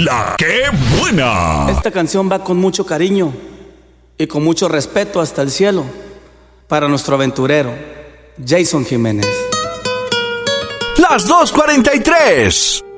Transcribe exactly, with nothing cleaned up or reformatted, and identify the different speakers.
Speaker 1: La que buena.
Speaker 2: Esta canción va con mucho cariño y con mucho respeto hasta el cielo para nuestro aventurero Jason Jiménez.
Speaker 1: Las dos cuarenta y tres.